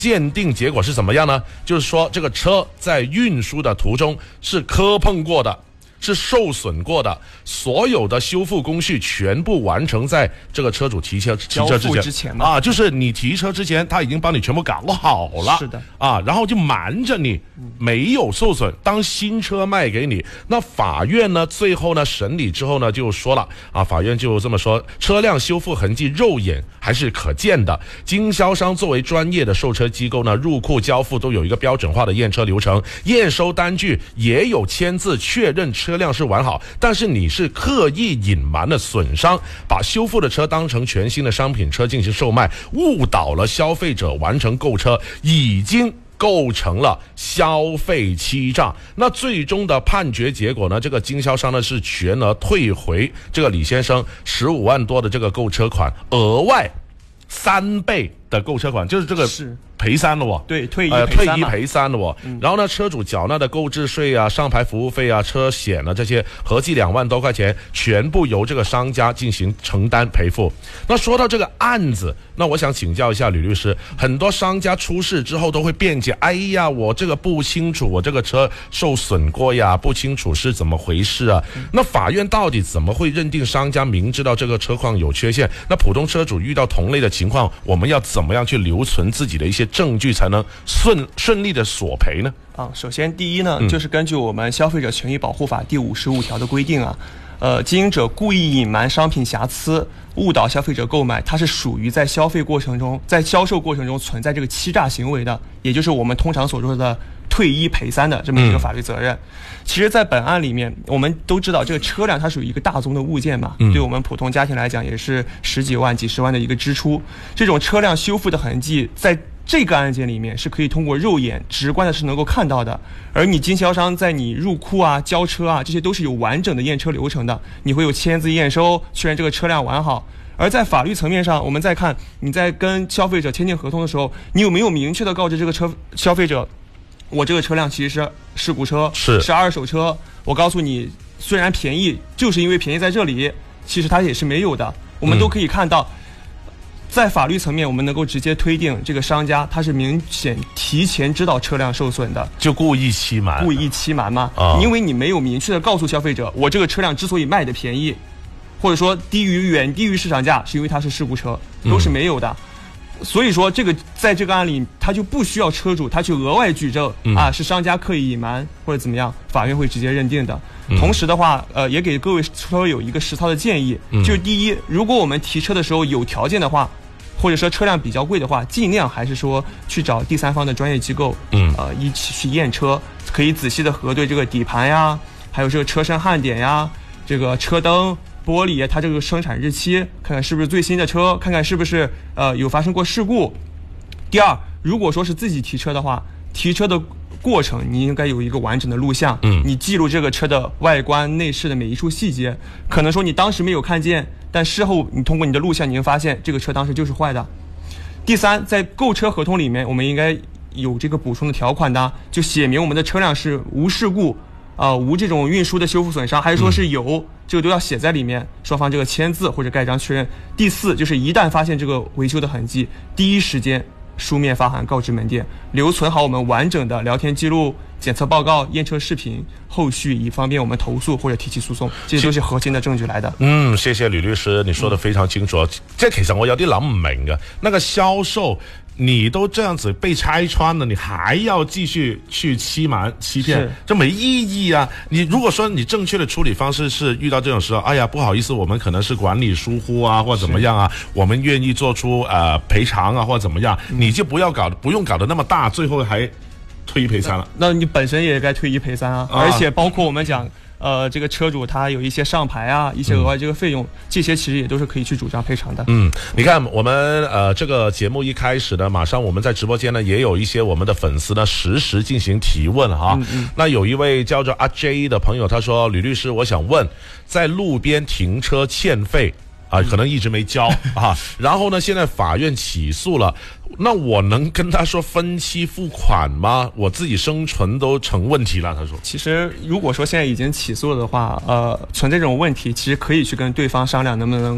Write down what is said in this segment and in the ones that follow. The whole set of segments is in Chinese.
鉴定结果是怎么样呢？就是说这个车在运输的途中是磕碰过的，是受损过的，所有的修复工序全部完成在这个车主提车之前啊，就是你提车之前，他已经帮你全部搞好了， 是的啊，然后就瞒着你，没有受损，当新车卖给你。那法院呢，最后呢审理之后呢，就说了啊，法院就这么说，车辆修复痕迹肉眼还是可见的。经销商作为专业的售车机构呢，入库交付都有一个标准化的验车流程，验收单据也有签字确认车辆是完好，但是你是刻意隐瞒了损伤，把修复的车当成全新的商品车进行售卖，误导了消费者完成购车，已经构成了消费欺诈。那最终的判决结果呢，这个经销商呢是全额退回这个李先生15万多的这个购车款，额外3倍的购车款，就是这个赔3了哦， 对，退一赔3 了哦。然后呢，车主缴纳的购置税啊、上牌服务费啊、车险啊这些，合计2万多块钱，全部由这个商家进行承担赔付。那说到这个案子，那我想请教一下吕律师，很多商家出事之后都会辩解，哎呀，我这个不清楚，我这个车受损过呀，不清楚是怎么回事啊。那法院到底怎么会认定商家明知道这个车况有缺陷？那普通车主遇到同类的情况，我们要怎么样去留存自己的一些证据，才能顺利的索赔呢？ 首先第一呢，就是根据我们消费者权益保护法第55条的规定啊，经营者故意隐瞒商品瑕疵，误导消费者购买，它是属于在销售过程中存在这个欺诈行为的，也就是我们通常所说的退一赔3的这么一个法律责任。其实在本案里面，我们都知道这个车辆它属于一个大宗的物件嘛，对我们普通家庭来讲也是10几万几10万的一个支出，这种车辆修复的痕迹在这个案件里面是可以通过肉眼直观的是能够看到的，而你经销商在你入库啊、交车啊，这些都是有完整的验车流程的，你会有签字验收，确认这个车辆完好。而在法律层面上，我们再看你在跟消费者签订合同的时候，你有没有明确的告知这个消费者，我这个车辆其实是事故车，是二手车，我告诉你，虽然便宜，就是因为便宜在这里，其实它也是没有的。我们都可以看到，在法律层面，我们能够直接推定这个商家他是明显提前知道车辆受损的， 就故意欺瞒嘛？因为你没有明确的告诉消费者，我这个车辆之所以卖的便宜，或者说远低于市场价，是因为它是事故车，都是没有的。所以说，在这个案例，他就不需要车主他去额外举证是商家刻意隐瞒或者怎么样，法院会直接认定的。同时的话，也给各位车友一个实操的建议，就是第一，如果我们提车的时候有条件的话，或者说车辆比较贵的话，尽量还是说去找第三方的专业机构，一起去验车，可以仔细的核对这个底盘呀，还有这个车身焊点呀，这个车灯、玻璃，它这个生产日期，看看是不是最新的车，看看是不是有发生过事故。第二，如果说是自己提车的话，提车的过程你应该有一个完整的录像，你记录这个车的外观内饰的每一处细节，可能说你当时没有看见，但事后你通过你的录像，你会发现这个车当时就是坏的。第三，在购车合同里面，我们应该有这个补充的条款的，就写明我们的车辆是无事故无这种运输的修复损伤，还是说是有，这个都要写在里面，双方这个签字或者盖章确认。第四，就是一旦发现这个维修的痕迹，第一时间书面发函告知门店，留存好我们完整的聊天记录、检测报告、验车视频，后续以方便我们投诉或者提起诉讼，这些都是核心的证据来的。 謝謝呂律師，你說得非常清楚。即係其實我有啲諗唔明嘅，那個銷售你都這樣子被拆穿了，你還要繼續去欺瞞欺騙，這沒意義啊！你如果說你正確的處理方式是遇到這種時候，哎呀，不好意思，我們可能是管理疏忽啊，或者怎麼樣啊，我們願意做出賠償啊，或者怎麼樣，你就不用搞得那麼大，最後還退一賠三了。 那你本身也該退一賠三啊，而且包括我們講。這個車主他有一些上牌啊，一些額外這個費用，這些其實也都是可以去主張賠償的。 你看我們這個節目一開始呢，馬上我們在直播間呢也有一些我們的粉絲呢實時進行提問哈。那有一位叫做阿 J 的朋友，他說：呂律師，我想問，在路邊停車欠費可能一直沒交然後呢，現在法院起訴了。那我能跟他說分期付款嗎？我自己生存都成問題了。他說， 其實如果說現在已經起訴了的話，存在這種問題，其實可以去跟對方商量能不能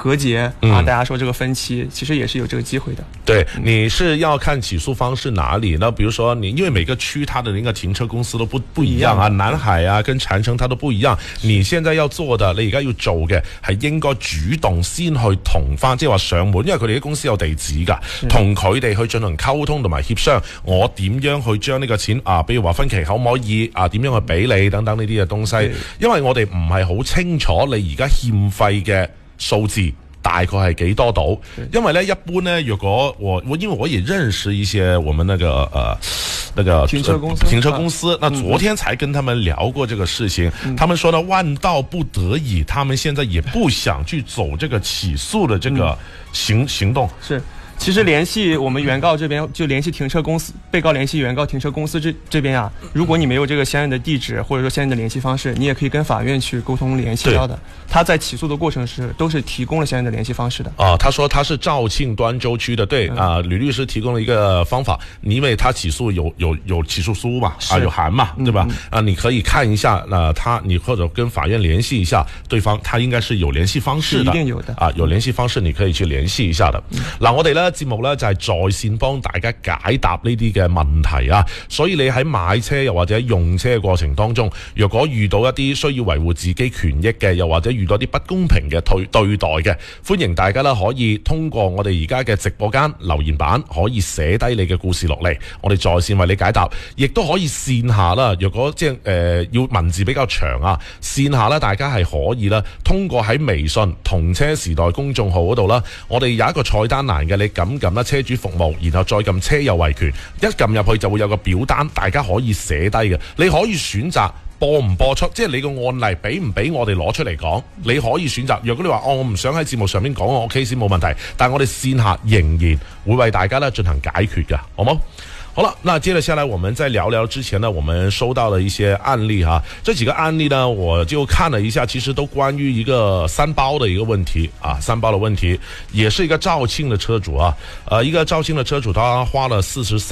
和解啊，大家说这个分期，其实也是有这个机会的。 对，你是要看起诉方是哪里？那比如说你，因为每个区它的那个停車公司都不一樣啊，南海啊跟長城它都不一樣。你現在要做的，你而家要做嘅係應該主動先去同翻，即係話上門，因為佢哋啲公司有地址㗎，同佢哋去進行溝通同埋協商，我點樣去將呢個錢啊，比如話分期可唔可以啊？點樣去俾你等等呢啲嘅東西，因為我哋唔係好清楚你而家欠費嘅數字。大概係幾多度？因為呢，一般呢，如果因為我也認識一些我們那個停車公司， 那昨天才跟他們聊過這個事情，他們說呢，萬到不得已，他們現在也不想去走這個起訴的這個行動。 是。其實聯繫我們原告這邊，就聯繫停車公司，被告聯繫原告停車公司這邊啊，如果你沒有這個相應的地址或者說相應的聯繫方式，你也可以跟法院去溝通聯繫到的。他在起訴的過程都是提供了相應的聯繫方式的。 他說他是肇慶端州區的，對呂律師提供了一個方法，因為他起訴有起訴書嘛，有函嘛，對吧？你可以看一下，你或者跟法院聯繫一下對方，他應該是有聯繫方式的， 一定有的有聯繫方式你可以去聯繫一下的。我哋呢節目呢就係在線幫大家解答呢啲嘅問題啊，所以你喺買車又或者用車嘅過程當中，若果遇到一啲需要維護自己權益嘅，又或者遇到啲不公平嘅對待嘅，歡迎大家呢可以通過我哋而家嘅直播間留言板，可以寫低你嘅故事落嚟，我哋在線為你解答，亦都可以線下啦。若果即係要文字比較長啊，線下呢大家係可以啦，通過喺微信同車時代公眾號嗰度啦，我哋有一個菜單欄嘅，你撳啦車主服務，然後再撳車友維權，一撳入去就會有個表單，大家可以寫低嘅，你可以選擇播唔播出，即係你個案例俾唔俾我哋攞出嚟講，你可以選擇。如果你話我唔想喺節目上面講我 case 冇問題，但係我哋線下仍然會為大家呢進行解決嘅，好冇？好了，那接着下來我們再聊聊之前呢我們收到的一些案例哈，這幾個案例呢我就看了一下，其實都關於一個三包的一個問題啊，三包的問題，也是一個肇慶的車主啊，一個肇慶的車主他花了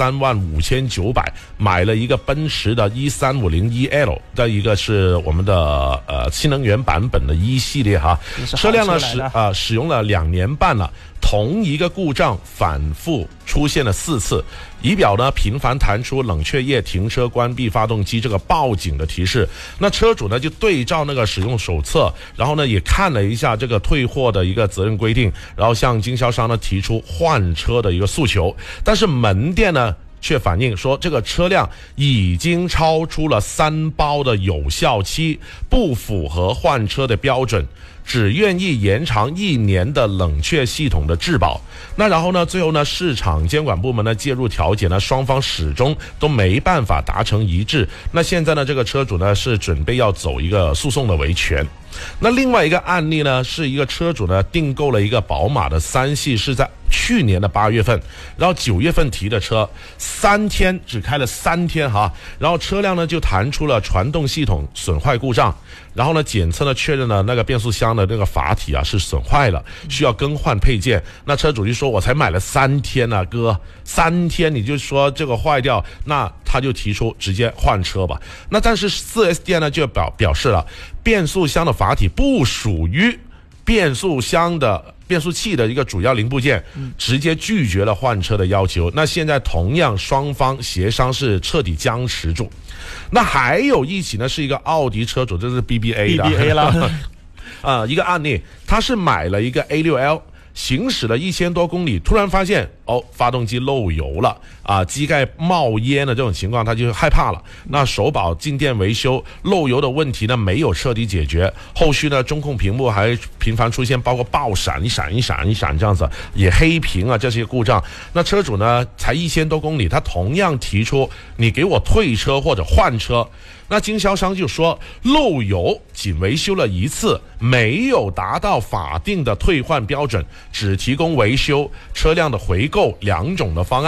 435900買了一個奔馳的 E350EL 的一個是我們的新能源版本的E系列哈，車輛呢使用了2年半了，同一個故障反覆出現了4次，儀表呢頻繁彈出冷卻液停車關閉發動機這個報警的提示。那車主呢就對照那個使用手冊，然後呢也看了一下這個退貨的一個責任規定，然後向經銷商呢提出換車的一個訴求。但是門店呢卻反映說這個車輛已經超出了3包的有效期，不符合換車的標準，只願意延長1年的冷卻系統的質保。那然後呢最後呢市場監管部門呢介入調解呢，雙方始終都沒辦法達成一致。那現在呢這個車主呢是準備要走一個訴訟的維權。那另外一個案例呢是一個車主呢訂購了一個寶馬的3系，是在去年的8月份，然後9月份提的車，3天只開了3天哈，然後車輛呢就彈出了傳動系統損壞故障，然後呢檢測呢確認了那個變速箱的那個閥體啊是損壞了，需要更換配件。那車主就說我才買了3天啊哥，3天你就說這個壞掉，那他就提出直接換車吧。那但是 4S 店呢就表示了變速箱的閥體不屬於變速器的一個主要零部件，直接拒絕了換車的要求。那現在同樣雙方協商是徹底僵持住。那還有一起呢是一個奧迪車主，這是 BBA 啦一個案例，他是買了一個 A6L， 行駛了1000多公里，突然發現發動機漏油了啊，機蓋冒煙的這種情況，他就害怕了。那首保進店維修，漏油的問題呢沒有徹底解決，後續呢中控屏幕還頻繁出現包括爆閃一閃這樣子，也黑屏啊這些故障。那車主呢才1000多公里，他同樣提出你給我退車或者換車。那經銷商就說漏油僅維修了1次，沒有達到法定的退換標準，只提供維修車輛的回購2種的方案。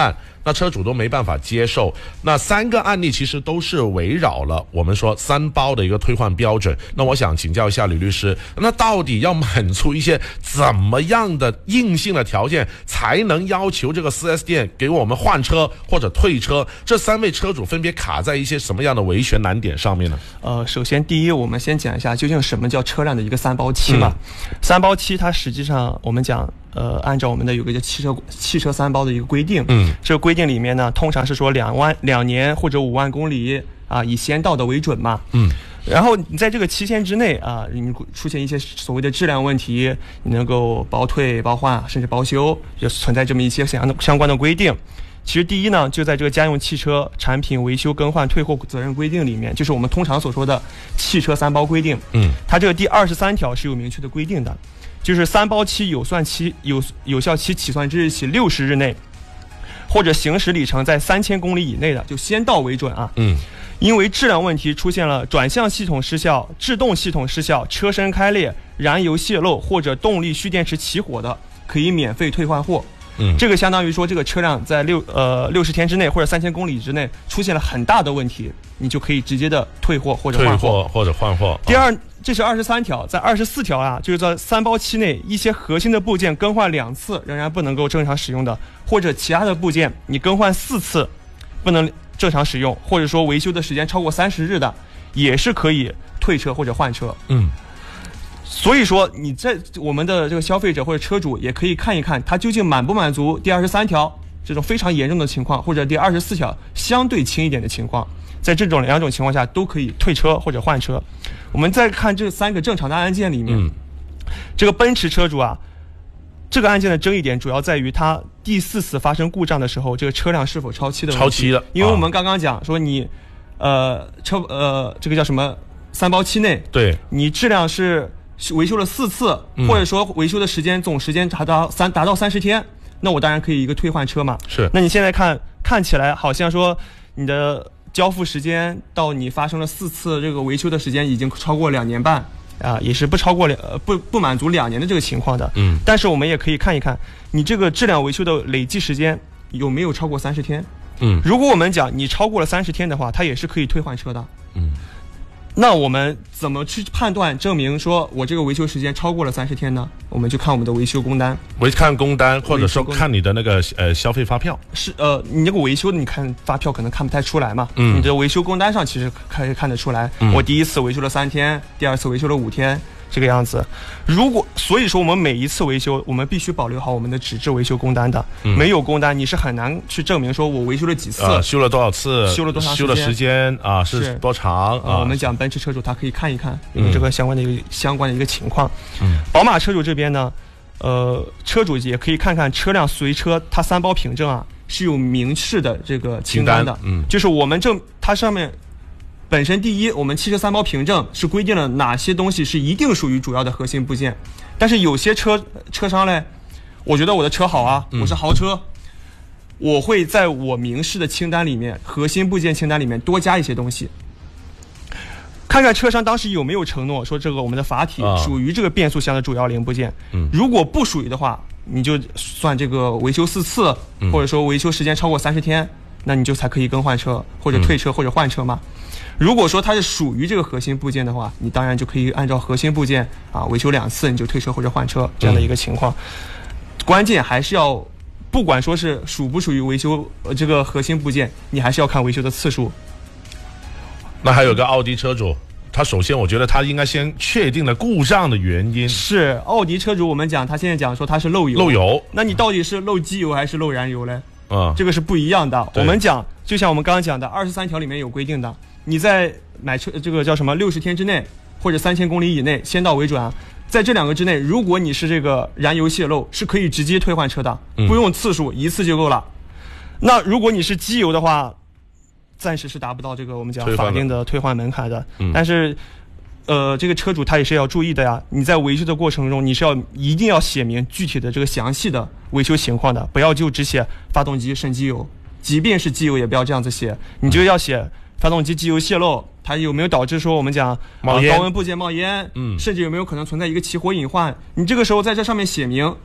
那车主都没办法接受。那3个案例其实都是围绕了我们说3包的一个退换标准。那我想请教一下吕律师，那到底要满足一些怎么样的硬性的条件，才能要求这个 4S 店给我们换车或者退车？这3位车主分别卡在一些什么样的维权难点上面呢？ 首先第一，我们先讲一下究竟什么叫车辆的一个3包期嘛。3包期它实际上我们讲按照我们的有个叫汽车3包的一个规定，这个规定里面呢，通常是说2年或者5万公里啊，以先到的为准嘛。然后你在这个期限之内啊，你出现一些所谓的质量问题，你能够包退、包换甚至包修，就存在这么一些相关的规定。其实第一呢，就在这个家用汽车产品维修更换退货责任规定里面，就是我们通常所说的汽车3包规定。它这个第23条是有明确的规定的，就是3包期有效期起算之日起60日内，或者行驶里程在3000公里以内的，就先到为准啊。因为质量问题出现了转向系统失效、制动系统失效、车身开裂、燃油泄漏或者动力蓄电池起火的，可以免费退换货。这个相当于说，这个车辆在60天之内或者3000公里之内出现了很大的问题，你就可以直接的退货或者换货。第二，这是23条，在24条啊，就是在3包期内，一些核心的部件更换2次仍然不能够正常使用的，或者其他的部件你更换4次不能正常使用，或者说维修的时间超过30日的，也是可以退车或者换车。所以说，你在我们的这个消费者或者车主也可以看一看，他究竟满不满足第23条这种非常严重的情况，或者第24条相对轻一点的情况，在这种2种情况下都可以退车或者换车。我们再看这3个正常的案件里面，这个奔驰车主啊，这个案件的争议点主要在于他第4次发生故障的时候，这个车辆是否超期的问题。 超期了， 因为我们刚刚讲说你这个叫什么3包期内，对你质量是维修了4次，或者说维修的总时间达到30天，那我当然可以一个退换车嘛。是。那你现在看起来好像说你的交付时间到你发生了4次这个维修的时间已经超过2年半啊，也是不超过不满足2年的这个情况的。但是我们也可以看一看你这个质量维修的累计时间有没有超过30天。如果我们讲你超过了30天的话，它也是可以退换车的。那我们怎么去判断证明说我这个维修时间超过了30天呢？我们就看我们的维修工单， 看工单，或者说看你的那个消费发票。 是你这个维修的，你看发票可能看不太出来嘛。你的维修工单上其实可以看得出来，我第1次维修了3天，第2次维修了5天。这个样子。所以说我们每一次维修，我们必须保留好我们的纸质维修工单的。没有工单，你是很难去证明说我维修了几次， 修了多少次，修了多长时间，修的时间啊是多长啊？ 我们讲奔驰车主他可以看一看有这个相关的一个情况。宝马车主这边呢，车主也可以看看车辆随车它3包凭证啊是有明示的这个清单的。就是我们它上面。本身第一，我们汽车3包凭证是规定了哪些东西是一定属于主要的核心部件，但是有些车商嘞，我觉得我的车好啊，我是豪车，我会在我明示的清单里面，核心部件清单里面多加一些东西，看看车商当时有没有承诺说这个我们的阀体属于这个变速箱的主要零部件。如果不属于的话，你就算这个维修4次，或者说维修时间超过30天，那你就才可以更换车或者退车或者换车嘛。如果说它是属于这个核心部件的话，你当然就可以按照核心部件啊维修2次，你就退车或者换车这样的一个情况。关键还是要，不管说是属不属于维修这个核心部件，你还是要看维修的次数。 那还有个奥迪车主，他首先我觉得他应该先确定了故障的原因。 是奥迪车主，我们讲他现在讲说他是漏油，那你到底是漏机油还是漏燃油嘞？这个是不一样的。我们讲，就像我们刚刚讲的23条里面有规定的，你在买车这个叫什么60天之内或者3000公里以内先到为准啊。在这2个之内，如果你是这个燃油泄漏，是可以直接退换车的，不用次数，一次就够了。那如果你是机油的话，暂时是达不到这个我们讲法定的退换门槛的。但是这个车主他也是要注意的呀，你在维修的过程中，你是一定要写明具体的这个详细的维修情况的，不要就只写发动机渗机油，即便是机油也不要这样子写，你就要写发动机机油泄漏，它有没有导致说我们讲高温部件冒烟，甚至有没有可能存在一个起火隐患。你这个时候在这上面写明，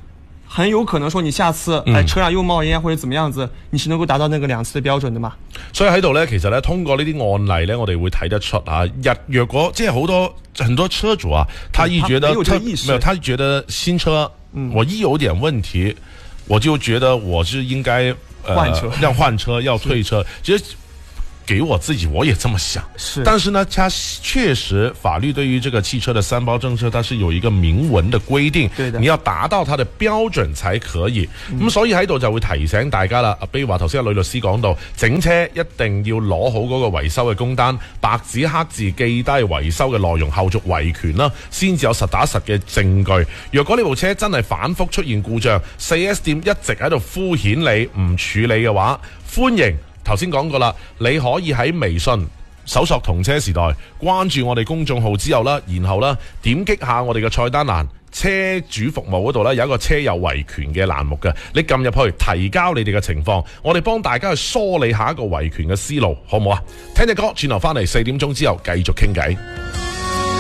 很有可能說你下次車輛又冒煙或者怎麼樣子，你是能夠達到那個2次的標準的嘛？ 所以喺度呢，其實呢，通過呢啲案例呢，我哋會睇得出若果即係很多車主啊，他一覺得他覺得新車，我一有點問題，我就覺得我是應該要換車要退車，其實給我自己我也這麼想，但是呢，它確實法律對於這個汽車的3包政策，它是有一個明文的規定，你要達到它的標準才可以。咁所以喺度就會提醒大家啦，比如話頭先阿呂律師講到，整車一定要攞好嗰個維修嘅工單，白紙黑字記低維修嘅內容、後續維權啦，先至有實打實嘅證據。若果呢部車真係反覆出現故障，4S 店一直喺度敷衍你唔處理嘅話，歡迎。頭先講過啦，你可以喺微信搜索同車時代，關注我哋公眾號之後啦，然後啦點擊下我哋嘅菜單欄車主服務嗰度呢，有一個車友維權嘅欄目嘅，你撳入去提交你哋嘅情況，我哋幫大家去梳理下一個維權嘅思路，好唔好啊？聽隻歌，轉頭翻嚟4點鐘之後繼續傾偈。